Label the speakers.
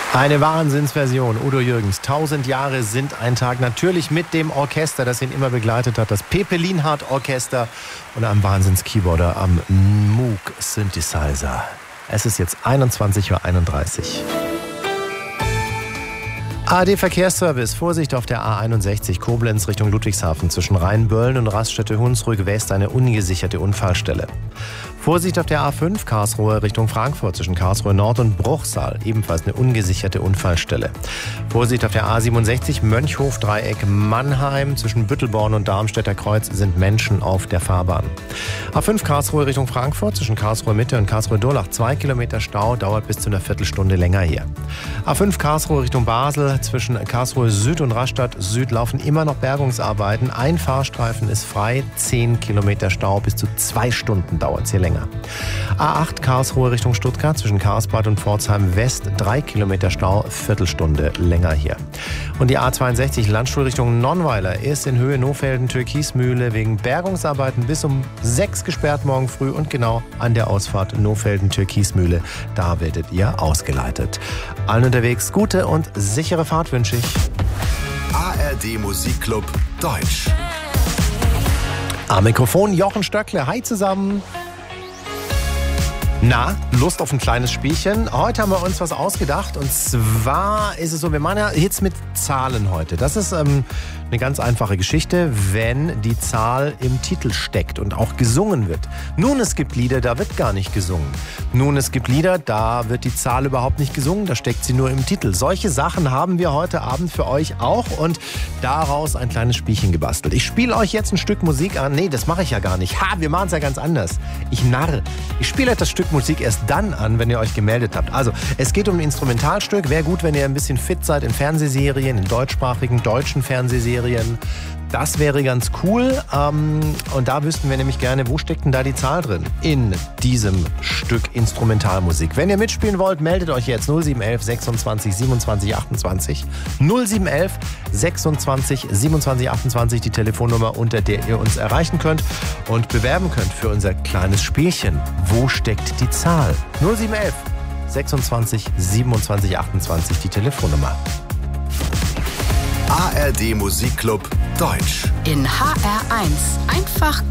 Speaker 1: Eine Wahnsinnsversion. Udo Jürgens, 1000 Jahre sind ein Tag. Natürlich mit dem Orchester, das ihn immer begleitet hat. Das Pepe Lienhardt Orchester und einem Wahnsinns-Keyboarder am Moog Synthesizer. Es ist jetzt 21:31 Uhr. ARD Verkehrsservice. Vorsicht auf der A61 Koblenz Richtung Ludwigshafen zwischen Rheinböllen und Raststätte-Hunsrück West eine ungesicherte Unfallstelle. Vorsicht auf der A5 Karlsruhe Richtung Frankfurt zwischen Karlsruhe Nord und Bruchsal, ebenfalls eine ungesicherte Unfallstelle. Vorsicht auf der A67 Mönchhof-Dreieck Mannheim zwischen Büttelborn und Darmstädter Kreuz sind Menschen auf der Fahrbahn. A5 Karlsruhe Richtung Frankfurt zwischen Karlsruhe Mitte und Karlsruhe Durlach 2 Kilometer Stau, dauert bis zu einer Viertelstunde länger hier. A5 Karlsruhe Richtung Basel zwischen Karlsruhe Süd und Rastatt Süd laufen immer noch Bergungsarbeiten. Ein Fahrstreifen ist frei, 10 Kilometer Stau, bis zu 2 Stunden dauert es hier länger. A8 Karlsruhe Richtung Stuttgart zwischen Karlsbad und Pforzheim West 3 Kilometer Stau, Viertelstunde länger hier. Und die A62 Landstuhl Richtung Nonnweiler ist in Höhe Nohfelden-Türkismühle wegen Bergungsarbeiten bis um 6 gesperrt morgen früh und genau an der Ausfahrt Nohfelden-Türkismühle. Da werdet ihr ausgeleitet. Allen unterwegs gute und sichere Fahrt wünsche ich.
Speaker 2: ARD Musikclub Deutsch.
Speaker 1: Am Mikrofon Jochen Stöckle. Hi zusammen. Na, Lust auf ein kleines Spielchen? Heute haben wir uns was ausgedacht und zwar ist es so, wir machen ja Hits mit Zahlen heute. Das ist eine ganz einfache Geschichte, wenn die Zahl im Titel steckt und auch gesungen wird. Nun, es gibt Lieder, da wird gar nicht gesungen. Nun, es gibt Lieder, da wird die Zahl überhaupt nicht gesungen, da steckt sie nur im Titel. Solche Sachen haben wir heute Abend für euch auch und daraus ein kleines Spielchen gebastelt. Ich spiele euch jetzt ein Stück Musik an. Nee, das mache ich ja gar nicht. Wir machen es ja ganz anders. Ich narre. Ich spiele das Stück Musik erst dann an, wenn ihr euch gemeldet habt. Also, es geht um ein Instrumentalstück. Wäre gut, wenn ihr ein bisschen fit seid in Fernsehserien, in deutschsprachigen, deutschen Fernsehserien. Das wäre ganz cool. Und da wüssten wir nämlich gerne, wo steckt denn da die Zahl drin in diesem Stück Instrumentalmusik. Wenn ihr mitspielen wollt, meldet euch jetzt 0711 26 27 28. 0711 26 27 28, die Telefonnummer, unter der ihr uns erreichen könnt und bewerben könnt für unser kleines Spielchen. Wo steckt die Zahl? 0711 26 27 28, die Telefonnummer.
Speaker 2: ARD Musikclub Deutsch.
Speaker 3: In HR1 einfach